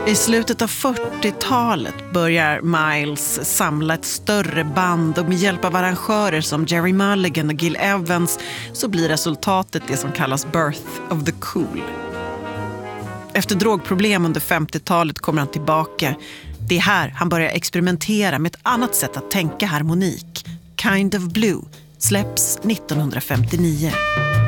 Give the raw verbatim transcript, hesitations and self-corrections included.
I slutet av fyrtiotalet börjar Miles samla ett större band och med hjälp av arrangörer som Jerry Mulligan och Gil Evans så blir resultatet det som kallas Birth of the Cool. Efter drogproblem under femtiotalet kommer han tillbaka. Det är här han börjar experimentera med ett annat sätt att tänka harmonik. Kind of Blue släpps nittonhundrafemtionio.